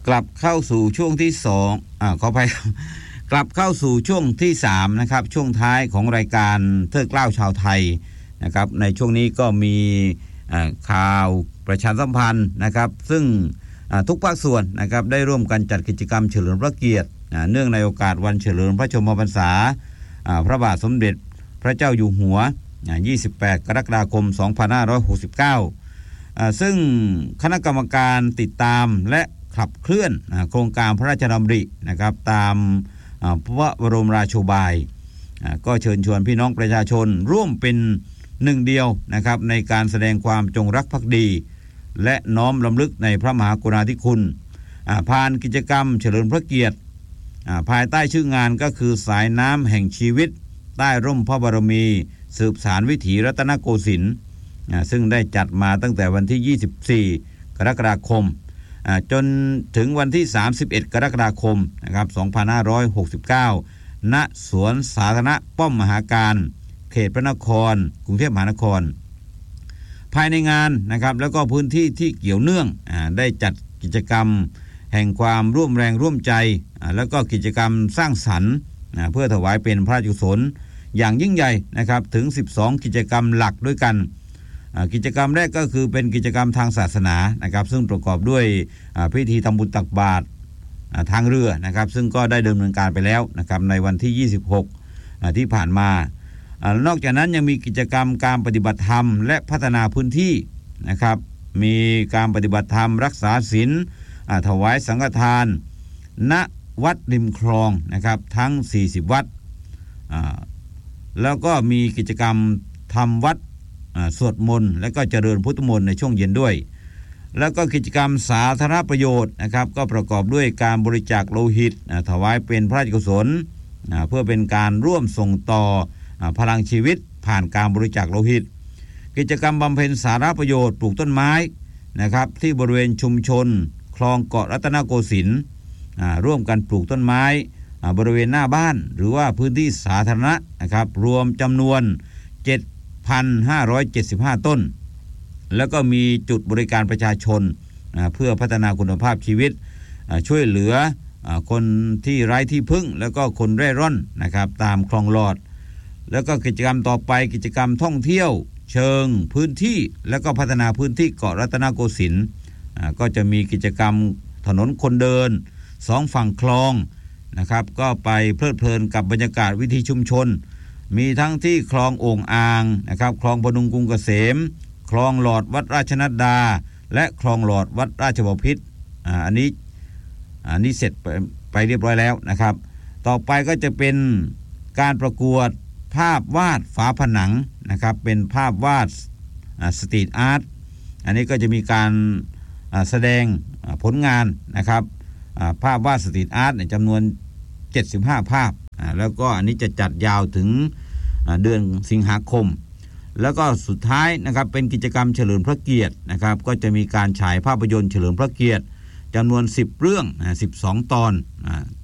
กลับเข้าสู่ช่วงที่ขออภัยกลับเข้าสู่ช่วงที่3นะครับช่วงท้ายของรายการเทิดเกล้าชาวไทยนะครับในช่วงนี้ก็มีข่าวประชาสัมพันธ์นะครับซึ่งทุกภาคส่วนนะครับได้ร่วมกันจัดกิจกรรมเฉลิมพระเกียรติเนื่องในโอกาสวันเฉลิมพระชนมพรรษาพระบาทสมเด็จพระเจ้าอยู่หัว28กรกฎาคม2569ซึ่งคณะกรรมการติดตามและขับเคลื่อนโครงการพระราชดำรินะครับตามพระบรมราโชบายก็เชิญชวนพี่น้องประชาชนร่วมเป็นหนึ่งเดียวนะครับในการแสดงความจงรักภักดีและน้อมรำลึกในพระมหากรุณาธิคุณผ่านกิจกรรมเฉลิมพระเกียรติภายใต้ชื่องานก็คือสายน้ำแห่งชีวิตใต้ร่มพระบารมีสืบสานวิถีรัตนโกสินทร์ซึ่งได้จัดมาตั้งแต่วันที่24กรกฎาคมจนถึงวันที่31กรกฎาคมนะครับ2569ณสวนสาธารณะป้อมมหาการเขตพระนครกรุงเทพมหานครภายในงานนะครับแล้วก็พื้นที่ที่เกี่ยวเนื่องได้จัดกิจกรรมแห่งความร่วมแรงร่วมใจแล้วก็กิจกรรมสร้างสรรค์เพื่อถวายเป็นพระราชกุศลอย่างยิ่งใหญ่นะครับถึง12กิจกรรมหลักด้วยกันกิจกรรมแรกก็คือเป็นกิจกรรมทางศาสนานะครับซึ่งประกอบด้วยพิธีทำบุญตักบาตรทางเรือนะครับซึ่งก็ได้ดำเนินการไปแล้วนะครับในวันที่26ที่ผ่านมานอกจากนั้นยังมีกิจกรรมการปฏิบัติธรรมและพัฒนาพื้นที่นะครับมีการปฏิบัติธรรมรักษาศีลถวายสังฆทานณวัดริมคลองนะครับทั้ง40วัดแล้วก็มีกิจกรรมทำวัดสวดมนต์และก็เจริญพุทธมนต์ในช่วงเย็นด้วยแล้วก็กิจกรรมสาธารณประโยชน์นะครับก็ประกอบด้วยการบริจาคโลหิตถวายเป็นพระราชกุศลเพื่อเป็นการร่วมส่งต่อพลังชีวิตผ่านการบริจาคโลหิตกิจกรรมบำเพ็ญสาธารณประโยชน์ปลูกต้นไม้นะครับที่บริเวณชุมชนคลองเกาะรัตนโกสินทร์ร่วมกันปลูกต้นไม้บริเวณหน้าบ้านหรือว่าพื้นที่สาธารณะนะครับรวมจำนวน7,575 ต้นแล้วก็มีจุดบริการประชาชนเพื่อพัฒนาคุณภาพชีวิตช่วยเหลือคนที่ไร้ที่พึ่งแล้วก็คนเร่ร่อนนะครับตามคลองหลอดแล้วก็กิจกรรมต่อไปกิจกรรมท่องเที่ยวเชิงพื้นที่แล้วก็พัฒนาพื้นที่เกาะรัตนโกสินทร์ก็จะมีกิจกรรมถนนคนเดิน2ฝั่งคลองนะครับก็ไปเพลิดเพลินกับบรรยากาศวิถีชุมชนมีทั้งที่คลองโอ่งอ่างนะครับคลองพดุงกรุงเกษมคลองหลอดวัดราชนัดดาและคลองหลอดวัดราชบพิตรอันนี้เสร็จไปเรียบร้อยแล้วนะครับต่อไปก็จะเป็นการประกวดภาพวาดฝาผนังนะครับเป็นภาพวาดสตรีทอาร์ตอันนี้ก็จะมีการแสดงผลงานนะครับภาพวาดสตรีทอาร์ตจำนวน75ภาพแล้วก็อันนี้จะจัดยาวถึงเดือนสิงหาคมแล้วก็สุดท้ายนะครับเป็นกิจกรรมเฉลิมพระเกียรตินะครับก็จะมีการฉายภาพยนตร์เฉลิมพระเกียรติจำนวน10เรื่อง12ตอน